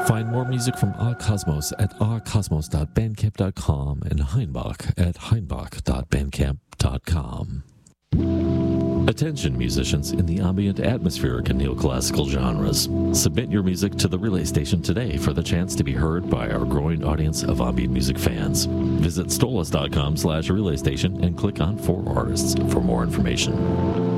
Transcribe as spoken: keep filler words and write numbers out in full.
Find more music from Our Cosmos at our cosmos dot bandcamp dot com and Heinbach at heinbach dot bandcamp dot com. Attention musicians in the ambient, atmospheric, and neoclassical genres. Submit your music to the Relay Station today for the chance to be heard by our growing audience of ambient music fans. Visit stolas dot com slash relay station and click on For Artists for more information.